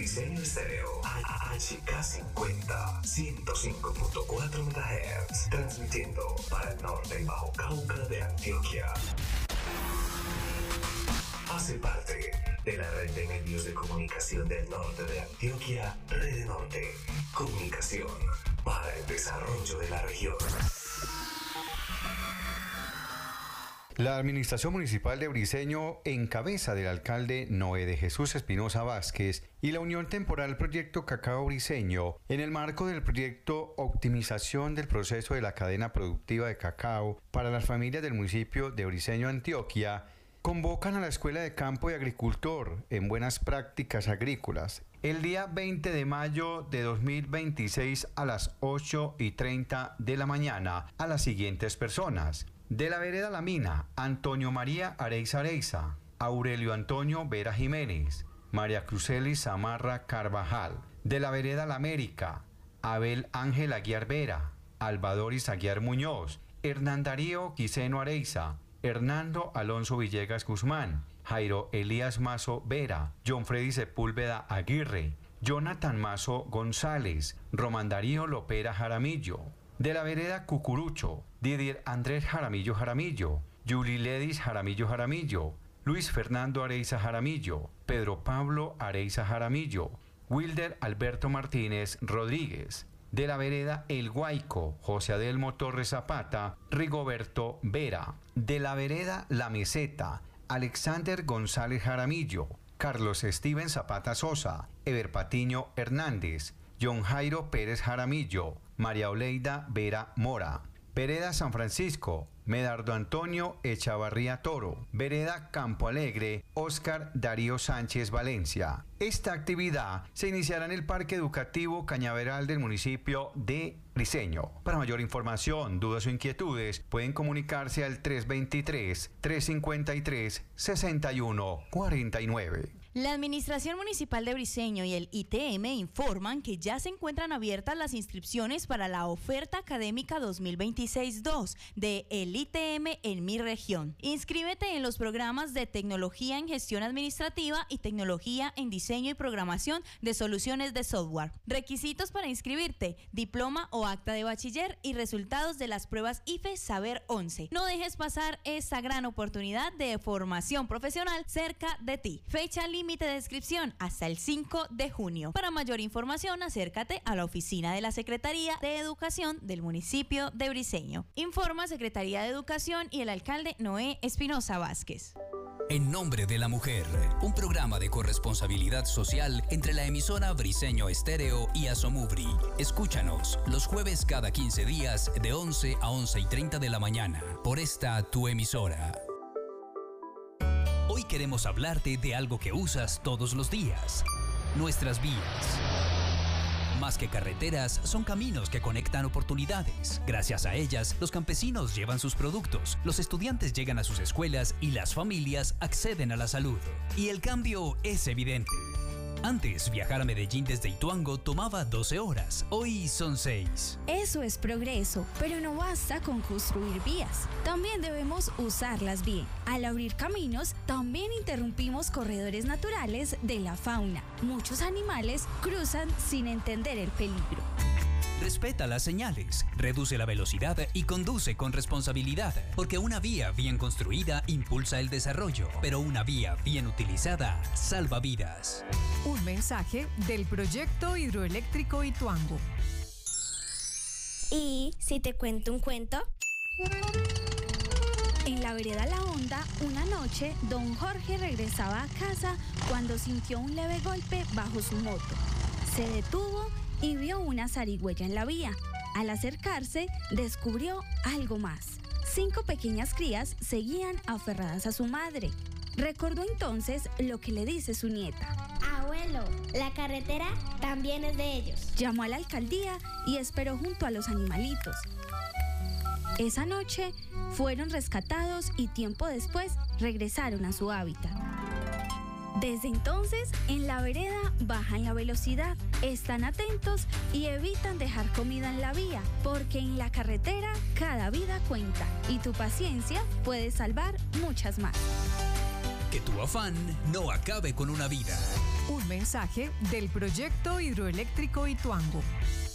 Briseño Estéreo, HK50, 105.4 MHz, transmitiendo para el norte y Bajo Cauca de Antioquia. Hace parte de la red de medios de comunicación del norte de Antioquia, Red Norte, comunicación para el desarrollo de la región. La Administración Municipal de Briseño, en cabeza del alcalde Noé de Jesús Espinosa Vázquez, y la Unión Temporal Proyecto Cacao Briseño, en el marco del proyecto Optimización del proceso de la cadena productiva de cacao para las familias del municipio de Briseño, Antioquia, convocan a la Escuela de Campo y Agricultor en Buenas Prácticas Agrícolas el día 20 de mayo de 2026 a las 8:30 de la mañana a las siguientes personas. De la vereda La Mina, Antonio María Areiza Areiza, Aurelio Antonio Vera Jiménez, María Crucelis Zamarra Carvajal. De la vereda La América, Abel Ángel Aguiar Vera, Alvadoris Aguiar Muñoz, Hernán Darío Quiseno Areiza, Hernando Alonso Villegas Guzmán, Jairo Elías Mazo Vera, John Freddy Sepúlveda Aguirre, Jonathan Mazo González, Román Darío Lopera Jaramillo. De la vereda Cucurucho, Didier Andrés Jaramillo Jaramillo, Yuli Ledis Jaramillo Jaramillo, Luis Fernando Areiza Jaramillo, Pedro Pablo Areiza Jaramillo, Wilder Alberto Martínez Rodríguez. De la vereda El Guayco, José Adelmo Torres Zapata, Rigoberto Vera. De la vereda La Meseta, Alexander González Jaramillo, Carlos Steven Zapata Sosa, Ever Patiño Hernández, John Jairo Pérez Jaramillo, María Oleida Vera Mora. Vereda San Francisco, Medardo Antonio Echavarría Toro. Vereda Campo Alegre, Óscar Darío Sánchez Valencia. Esta actividad se iniciará en el Parque Educativo Cañaveral del municipio de Briseño. Para mayor información, dudas o inquietudes, pueden comunicarse al 323-353-6149. La Administración Municipal de Briseño y el ITM informan que ya se encuentran abiertas las inscripciones para la oferta académica 2026-2 de el ITM en mi región. Inscríbete en los programas de Tecnología en Gestión Administrativa y Tecnología en Diseño y Programación de Soluciones de Software. Requisitos para inscribirte: diploma o acta de bachiller y resultados de las pruebas IFE Saber 11. No dejes pasar esta gran oportunidad de formación profesional cerca de ti. Fecha límite de inscripción hasta el 5 de junio. Para mayor información, acércate a la oficina de la Secretaría de Educación del municipio de Briseño. Informa Secretaría de Educación y el alcalde Noé Espinosa Vázquez. En nombre de la mujer, un programa de corresponsabilidad social entre la emisora Briseño Estéreo y Asomubri. Escúchanos los jueves cada 15 días de 11 a 11:30 de la mañana por esta tu emisora. Hoy queremos hablarte de algo que usas todos los días: nuestras vías. Más que carreteras, son caminos que conectan oportunidades. Gracias a ellas, los campesinos llevan sus productos, los estudiantes llegan a sus escuelas y las familias acceden a la salud. Y el cambio es evidente. Antes, viajar a Medellín desde Ituango tomaba 12 horas, hoy son 6. Eso es progreso, pero no basta con construir vías. También debemos usarlas bien. Al abrir caminos, también interrumpimos corredores naturales de la fauna. Muchos animales cruzan sin entender el peligro. Respeta las señales, reduce la velocidad y conduce con responsabilidad, porque una vía bien construida impulsa el desarrollo, pero una vía bien utilizada salva vidas. Un mensaje del proyecto hidroeléctrico Ituango. ¿Y si te cuento un cuento? En la vereda La Honda, una noche, don Jorge regresaba a casa cuando sintió un leve golpe bajo su moto. Se detuvo y vio una zarigüeya en la vía. Al acercarse, descubrió algo más. 5 pequeñas crías seguían aferradas a su madre. Recordó entonces lo que le dice su nieta. Abuelo, la carretera también es de ellos. Llamó a la alcaldía y esperó junto a los animalitos. Esa noche fueron rescatados y tiempo después regresaron a su hábitat. Desde entonces, en la vereda bajan la velocidad, están atentos y evitan dejar comida en la vía, porque en la carretera cada vida cuenta y tu paciencia puede salvar muchas más. Que tu afán no acabe con una vida. Un mensaje del proyecto hidroeléctrico Ituango.